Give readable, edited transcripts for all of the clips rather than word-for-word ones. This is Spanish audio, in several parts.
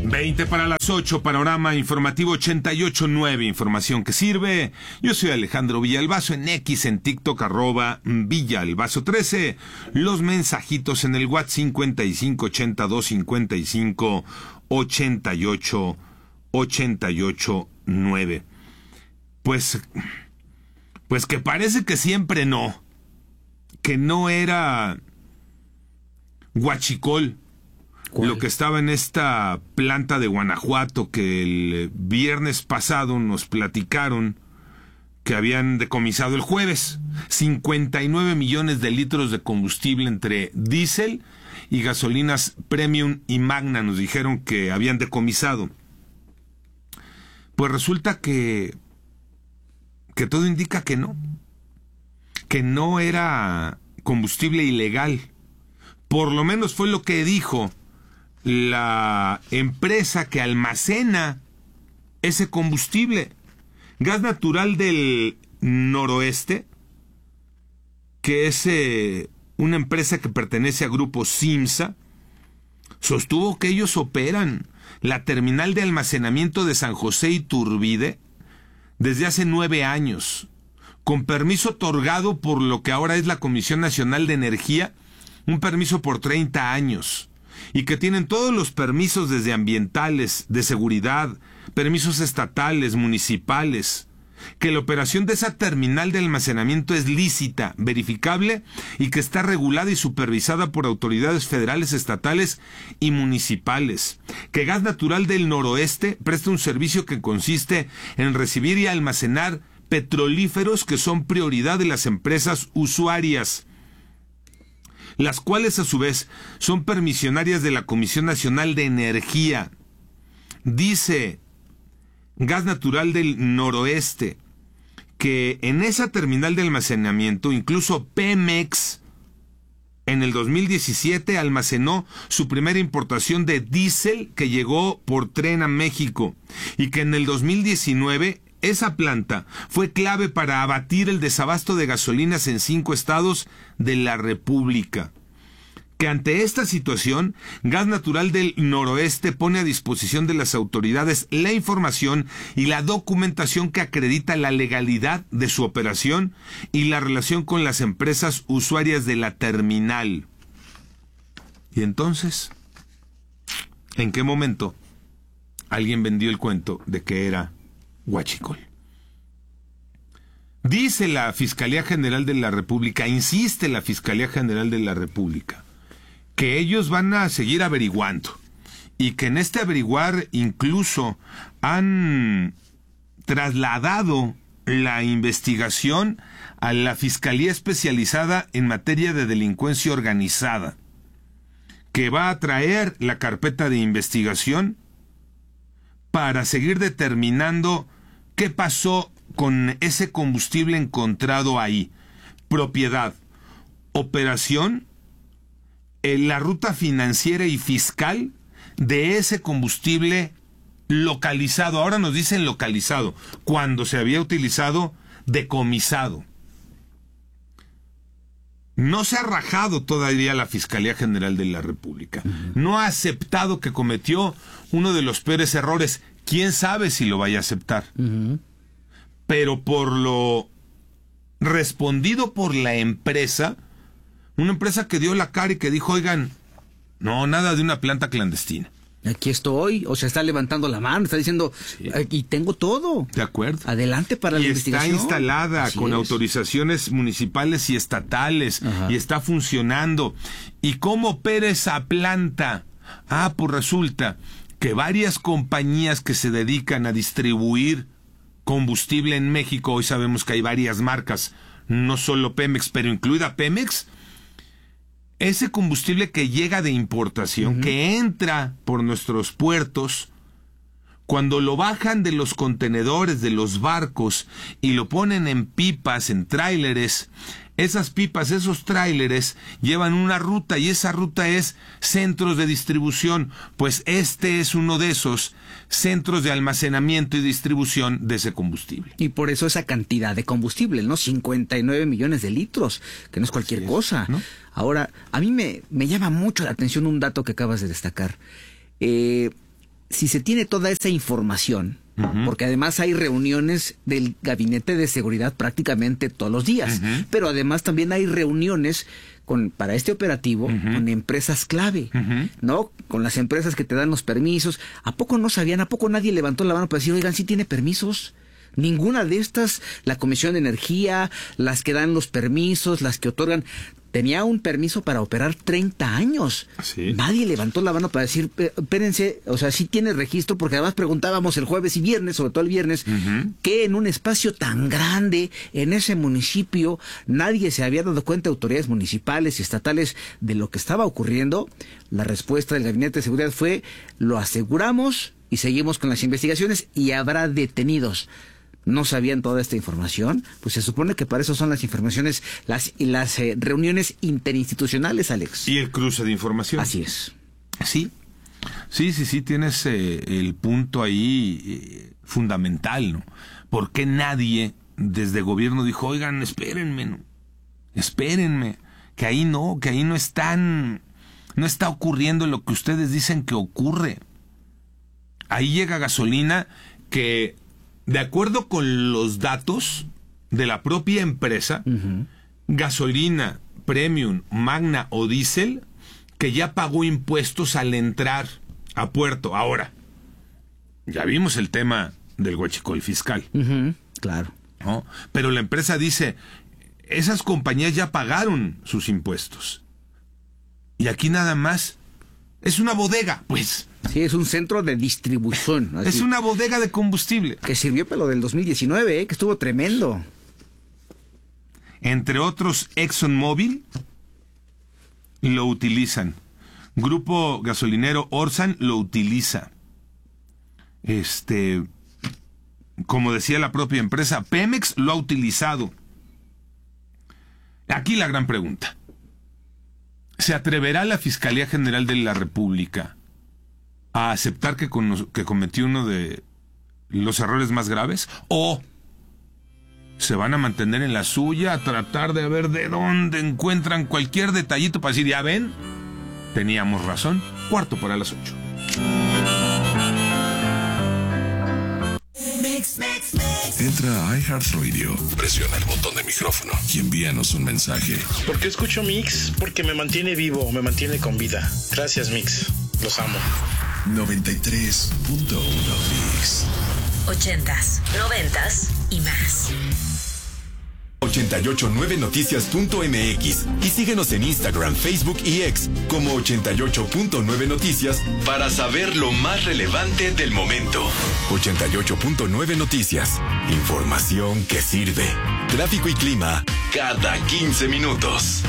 20 para las 8, panorama informativo 88.9, información que sirve. Yo soy Alejandro Villalbazo, en X, en TikTok, @Villalbazo13. Los mensajitos en el WhatsApp 5582558889. Pues que parece que siempre no. Que no era huachicol. ¿Cuál? Lo que estaba en esta planta de Guanajuato que el viernes pasado nos platicaron que habían decomisado el jueves. 59 millones de litros de combustible entre diésel y gasolinas Premium y Magna, nos dijeron que habían decomisado. Pues resulta que todo indica que no era combustible ilegal. Por lo menos fue lo que dijo la empresa que almacena ese combustible. Gas Natural del Noroeste, que es una empresa que pertenece a Grupo Simsa, sostuvo que ellos operan la terminal de almacenamiento de San José Iturbide desde hace 9 años, con permiso otorgado por lo que ahora es la Comisión Nacional de Energía, un permiso por 30 años, y que tienen todos los permisos desde ambientales, de seguridad, permisos estatales, municipales, que la operación de esa terminal de almacenamiento es lícita, verificable y que está regulada y supervisada por autoridades federales, estatales y municipales, que Gas Natural del Noroeste presta un servicio que consiste en recibir y almacenar petrolíferos que son prioridad de las empresas usuarias, las cuales a su vez son permisionarias de la Comisión Nacional de Energía. Dice Gas Natural del Noroeste que en esa terminal de almacenamiento, incluso Pemex en el 2017 almacenó su primera importación de diésel que llegó por tren a México, y que en el 2019 esa planta fue clave para abatir el desabasto de gasolinas en 5 estados de la República. Que ante esta situación, Gas Natural del Noroeste pone a disposición de las autoridades la información y la documentación que acredita la legalidad de su operación y la relación con las empresas usuarias de la terminal. Y entonces, ¿en qué momento alguien vendió el cuento de que era huachicol? Dice la Fiscalía General de la República, insiste la Fiscalía General de la República, que ellos van a seguir averiguando y que en este averiguar incluso han trasladado la investigación a la Fiscalía Especializada en Materia de Delincuencia Organizada, que va a traer la carpeta de investigación para seguir determinando qué pasó con ese combustible encontrado ahí, propiedad, operación, la ruta financiera y fiscal de ese combustible localizado. Ahora nos dicen localizado, cuando se había utilizado decomisado. No se ha rajado todavía la Fiscalía General de la República. No ha aceptado que cometió uno de los peores errores. ¿Quién sabe si lo vaya a aceptar? Pero por lo respondido por la empresa, una empresa que dio la cara y que dijo, oigan, no, nada de una planta clandestina. Aquí estoy, o sea, está levantando la mano, está diciendo, sí, aquí tengo todo. De acuerdo. Adelante para la investigación. Y está instalada con autorizaciones municipales y estatales. Ajá. Y está funcionando. ¿Y cómo opera esa planta? Pues resulta que varias compañías que se dedican a distribuir combustible en México, hoy sabemos que hay varias marcas, no solo Pemex, pero incluida Pemex, ese combustible que llega de importación, que entra por nuestros puertos, cuando lo bajan de los contenedores, de los barcos, y lo ponen en pipas, en tráileres, esas pipas, esos tráileres, llevan una ruta, y esa ruta es centros de distribución. Pues este es uno de esos centros de almacenamiento y distribución de ese combustible. Y por eso esa cantidad de combustible, ¿no? 59 millones de litros, que no es cualquier cosa, ¿no? Ahora, a mí me llama mucho la atención un dato que acabas de destacar. si se tiene toda esa información, porque además hay reuniones del Gabinete de Seguridad prácticamente todos los días, pero además también hay reuniones para este operativo con empresas clave, ¿no? Con las empresas que te dan los permisos. ¿A poco no sabían? ¿A poco nadie levantó la mano para decir, oigan, sí tiene permisos? Ninguna de estas, la Comisión de Energía, las que dan los permisos, las que otorgan, tenía un permiso para operar 30 años. ¿Sí? Nadie levantó la mano para decir, espérense, o sea, sí tiene registro, porque además preguntábamos el jueves y viernes, sobre todo el viernes, que en un espacio tan grande, en ese municipio, nadie se había dado cuenta, autoridades municipales y estatales, de lo que estaba ocurriendo. La respuesta del Gabinete de Seguridad fue, lo aseguramos y seguimos con las investigaciones y habrá detenidos. ¿No sabían toda esta información? Pues se supone que para eso son las informaciones, las reuniones interinstitucionales, Alex. Y el cruce de información. Así es. Sí, tienes el punto ahí fundamental, ¿no? ¿Por qué nadie desde gobierno dijo, oigan, espérenme, ¿no? Espérenme, que ahí no está ocurriendo lo que ustedes dicen que ocurre? Ahí llega gasolina que, de acuerdo con los datos de la propia empresa, gasolina premium, magna o diésel, que ya pagó impuestos al entrar a puerto. Ahora, ya vimos el tema del huachicol fiscal. Claro. ¿No? Pero la empresa dice, esas compañías ya pagaron sus impuestos. Y aquí nada más es una bodega, pues. Sí, es un centro de distribución. Así. Es una bodega de combustible. Que sirvió para lo del 2019, que estuvo tremendo. Entre otros, ExxonMobil lo utilizan. Grupo gasolinero Orsan lo utiliza. Como decía la propia empresa, Pemex lo ha utilizado. Aquí la gran pregunta. ¿Se atreverá la Fiscalía General de la República a aceptar que cometió uno de los errores más graves? ¿O se van a mantener en la suya, a tratar de ver de dónde encuentran cualquier detallito para decir, ya ven, teníamos razón? 7:45. Entra a iHeartRadio, presiona el botón de micrófono y envíanos un mensaje. ¿Por qué escucho Mix? Porque me mantiene vivo, me mantiene con vida. Gracias, Mix. Los amo. 93.1 Mix. 80s, 90s y más. 889noticias.mx y síguenos en Instagram, Facebook y X como 88.9 Noticias para saber lo más relevante del momento. 88.9 Noticias. Información que sirve. Tráfico y clima cada 15 minutos.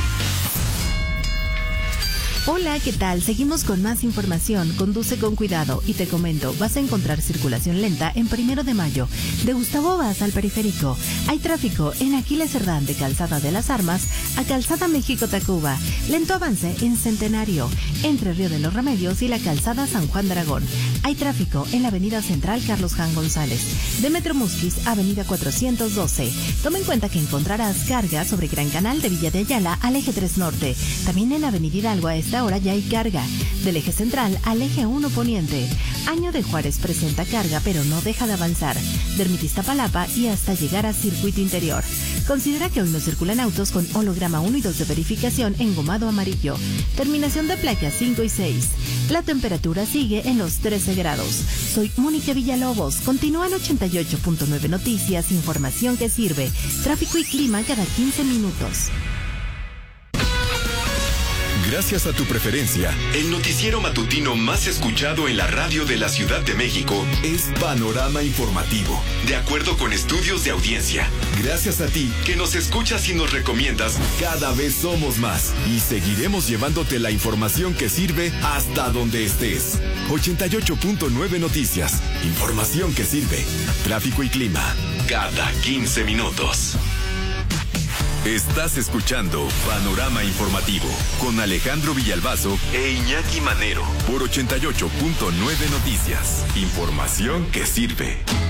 Hola, ¿qué tal? Seguimos con más información. Conduce con cuidado y te comento, vas a encontrar circulación lenta en 1 de Mayo. De Gustavo Vaz al Periférico. Hay tráfico en Aquiles Cerdán de Calzada de las Armas a Calzada México-Tacuba. Lento avance en Centenario, entre Río de los Remedios y la Calzada San Juan de Aragón. Hay tráfico en la Avenida Central Carlos Jan González. De Metro Musquis, Avenida 412. Toma en cuenta que encontrarás carga sobre Gran Canal de Villa de Ayala al Eje 3 Norte. También en Avenida Hidalgo a esta hora ya hay carga. Del Eje Central al Eje 1 Poniente. Año de Juárez presenta carga pero no deja de avanzar. De Ermita Iztapalapa y hasta llegar a Circuito Interior. Considera que hoy no circulan autos con holograma 1 y 2 de verificación engomado amarillo. Terminación de placas 5 y 6. La temperatura sigue en los 13 grados. Soy Mónica Villalobos. Continúa en 88.9 Noticias, información que sirve. Tráfico y clima cada 15 minutos. Gracias a tu preferencia, el noticiero matutino más escuchado en la radio de la Ciudad de México es Panorama Informativo, de acuerdo con estudios de audiencia. Gracias a ti que nos escuchas y nos recomiendas, cada vez somos más y seguiremos llevándote la información que sirve hasta donde estés. 88.9 Noticias, información que sirve. Tráfico y clima, cada 15 minutos. Estás escuchando Panorama Informativo con Alejandro Villalbazo e Iñaki Manero por 88.9 Noticias. Información que sirve.